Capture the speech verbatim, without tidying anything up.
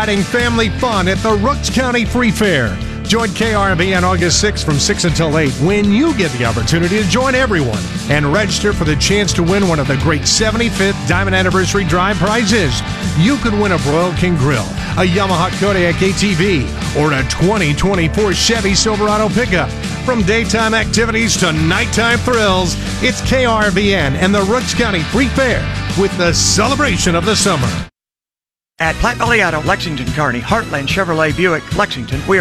Exciting family fun at the Rooks County Free Fair. Join K R V on August sixth from six until eight when you get the opportunity to join everyone and register for the chance to win one of the great seventy-fifth Diamond Anniversary Drive prizes. You could win a Broil King Grill, a Yamaha Kodiak A T V, or a twenty twenty-four Chevy Silverado pickup. From daytime activities to nighttime thrills, it's K R V N and the Rooks County Free Fair with the celebration of the summer. At Platte Valley Auto, Lexington, Kearney, Heartland Chevrolet Buick, Lexington, we are